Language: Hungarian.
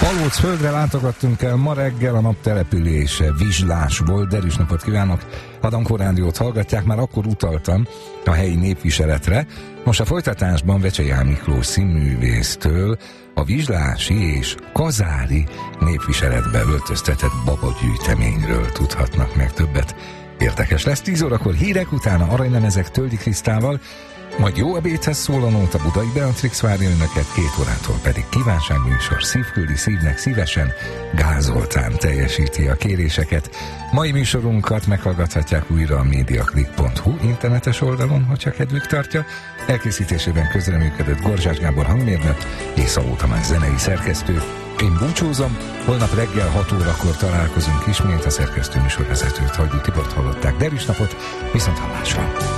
Palóc földre látogattunk el ma reggel, a nap települése Vizslás volt. Derűs napot kívánok! A Dankó Rádiót hallgatják, már akkor utaltam a helyi népviseletre. Most a folytatásban Vecsey Miklós színművésztől a vizslási és kazári népviseletbe öltöztetett babagyűjteményről tudhatnak meg többet. Érdekes lesz. 10 órakor hírek, utána aranylemezek Töldi Krisztával, majd jó ebédhez szól a nóta, Budai Beatrix várja önöket, 2 órától pedig kívánságműsor, szívküldi szívnek szívesen, Gál Zoltán teljesíti a kéréseket. Mai műsorunkat meghallgathatják újra a mediaclick.hu internetes oldalon, hogyha kedvük tartja. Elkészítésében közreműködött Gorzsás Gábor hangmérnök és Szabó Tamás zenei szerkesztő. Én búcsúzom, holnap reggel 6 órakor találkozunk ismét, a szerkesztő műsorvezetőt Hajdú Tibort hallották. Derűs napot, viszont hallásra!